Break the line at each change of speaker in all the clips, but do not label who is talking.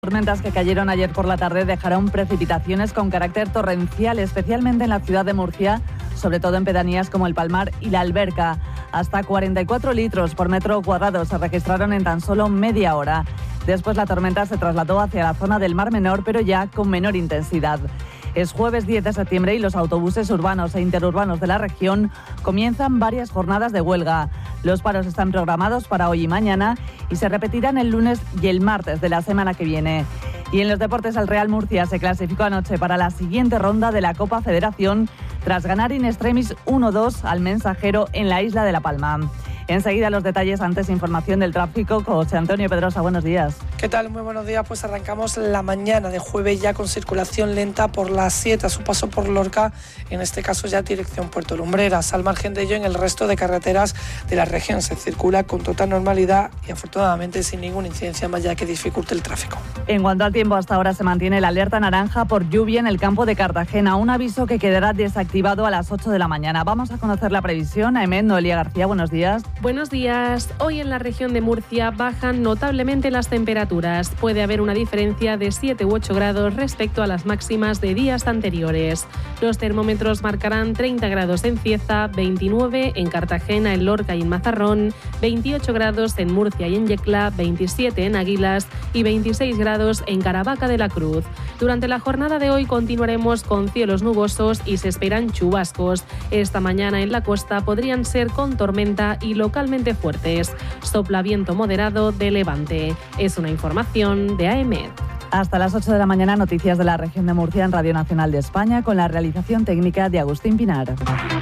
Tormentas que cayeron ayer por la tarde dejaron precipitaciones con carácter torrencial, especialmente en la ciudad de Murcia, sobre todo en pedanías como El Palmar y La Alberca. Hasta 44 litros por metro cuadrado se registraron en tan solo media hora. Después la tormenta se trasladó hacia la zona del Mar Menor, pero ya con menor intensidad. Es jueves 10 de septiembre y los autobuses urbanos e interurbanos de la región comienzan varias jornadas de huelga. Los paros están programados para hoy y mañana y se repetirán el lunes y el martes de la semana que viene. Y en los deportes, el Real Murcia se clasificó anoche para la siguiente ronda de la Copa Federación tras ganar in extremis 1-2 al Mensajero en la isla de La Palma. Enseguida los detalles, antes información del tráfico con José Antonio Pedrosa. Buenos días.
¿Qué tal? Muy buenos días. Pues arrancamos la mañana de jueves ya con circulación lenta por la 7 a su paso por Lorca, en este caso ya dirección Puerto Lumbreras. Al margen de ello, en el resto de carreteras de la región se circula con total normalidad y afortunadamente sin ninguna incidencia más ya que dificulte el tráfico.
En cuanto al tiempo, hasta ahora se mantiene la alerta naranja por lluvia en el campo de Cartagena, un aviso que quedará desactivado a las 8 de la mañana. Vamos a conocer la previsión. Aimé Noelia García, buenos días.
Buenos días. Hoy en la región de Murcia bajan notablemente las temperaturas. Puede haber una diferencia de 7 u 8 grados respecto a las máximas de días anteriores. Los termómetros marcarán 30 grados en Cieza, 29 en Cartagena, en Lorca y en Mazarrón, 28 grados en Murcia y en Yecla, 27 en Águilas y 26 grados en Caravaca de la Cruz. Durante la jornada de hoy continuaremos con cielos nubosos y se esperan chubascos. Esta mañana en la costa podrían ser con tormenta y localmente fuertes. Sopla viento moderado de levante. Es una información de AEMET.
Hasta las 8 de la mañana, noticias de la región de Murcia en Radio Nacional de España con la realización técnica de Agustín Pinar.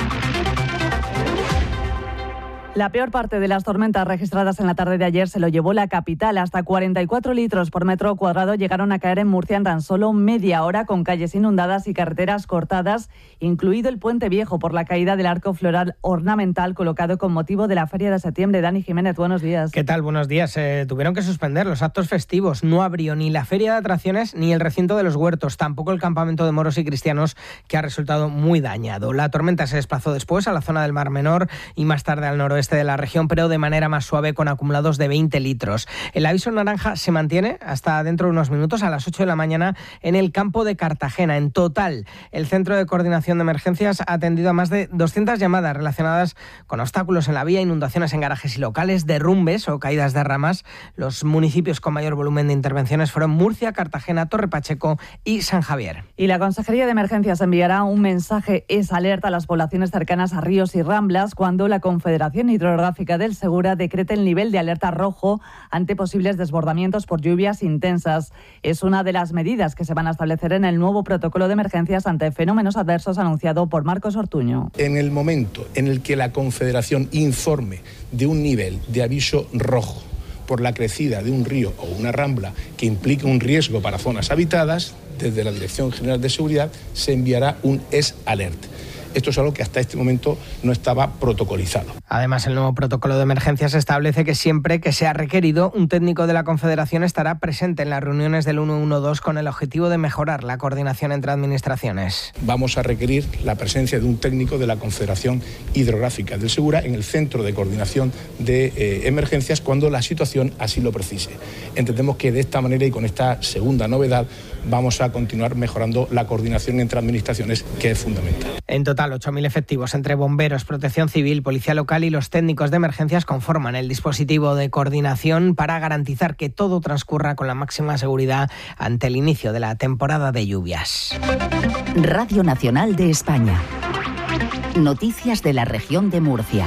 La peor parte de las tormentas registradas en la tarde de ayer se lo llevó la capital. Hasta 44 litros por metro cuadrado llegaron a caer en Murcia en tan solo media hora, con calles inundadas y carreteras cortadas, incluido el Puente Viejo por la caída del arco floral ornamental colocado con motivo de la Feria de Septiembre. Dani Jiménez, buenos días.
¿Qué tal? Buenos días. Tuvieron que suspender los actos festivos. No abrió ni la Feria de Atracciones ni el recinto de los huertos, tampoco el campamento de moros y cristianos, que ha resultado muy dañado. La tormenta se desplazó después a la zona del Mar Menor y más tarde al noroeste de la región, pero de manera más suave, con acumulados de 20 litros. El aviso naranja se mantiene hasta dentro de unos minutos, a las 8 de la mañana, en el campo de Cartagena. En total, el Centro de Coordinación de Emergencias ha atendido a más de 200 llamadas relacionadas con obstáculos en la vía, inundaciones en garajes y locales, derrumbes o caídas de ramas. Los municipios con mayor volumen de intervenciones fueron Murcia, Cartagena, Torre Pacheco y San Javier.
Y la Consejería de Emergencias enviará un mensaje alerta a las poblaciones cercanas a ríos y ramblas cuando la Confederación Hidrográfica del Segura decrete el nivel de alerta rojo ante posibles desbordamientos por lluvias intensas. Es una de las medidas que se van a establecer en el nuevo protocolo de emergencias ante fenómenos adversos anunciado por Marcos Ortuño.
En el momento en el que la Confederación informe de un nivel de aviso rojo por la crecida de un río o una rambla que implique un riesgo para zonas habitadas, desde la Dirección General de Seguridad se enviará un alert. Esto es algo que hasta este momento no estaba protocolizado.
Además, el nuevo protocolo de emergencias establece que siempre que sea requerido, un técnico de la Confederación estará presente en las reuniones del 112 con el objetivo de mejorar la coordinación entre administraciones.
Vamos a requerir la presencia de un técnico de la Confederación Hidrográfica del Segura en el Centro de Coordinación de Emergencias cuando la situación así lo precise. Entendemos que de esta manera y con esta segunda novedad vamos a continuar mejorando la coordinación entre administraciones, que es fundamental.
En total, 8.000 efectivos entre bomberos, protección civil, policía local y los técnicos de emergencias conforman el dispositivo de coordinación para garantizar que todo transcurra con la máxima seguridad ante el inicio de la temporada de lluvias.
Radio Nacional de España. Noticias de la región de Murcia.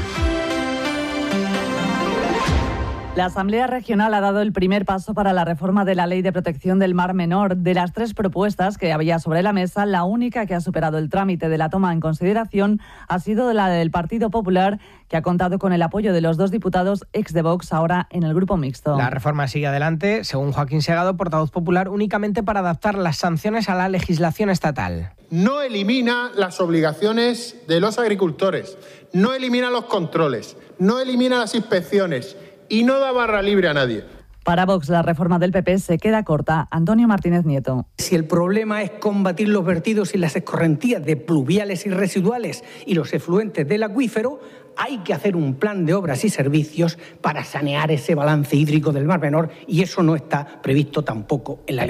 La Asamblea Regional ha dado el primer paso para la reforma de la Ley de Protección del Mar Menor. De las 3 propuestas que había sobre la mesa, la única que ha superado el trámite de la toma en consideración ha sido la del Partido Popular, que ha contado con el apoyo de los 2 diputados ex de Vox, ahora en el Grupo Mixto.
La reforma sigue adelante, según Joaquín Segado, portavoz popular, únicamente para adaptar las sanciones a la legislación estatal.
No elimina las obligaciones de los agricultores, no elimina los controles, no elimina las inspecciones y no da barra libre a nadie.
Para Vox, la reforma del PP se queda corta. Antonio Martínez Nieto.
Si el problema es combatir los vertidos y las escorrentías de pluviales y residuales y los efluentes del acuífero, hay que hacer un plan de obras y servicios para sanear ese balance hídrico del Mar Menor, y eso no está previsto tampoco en la ley.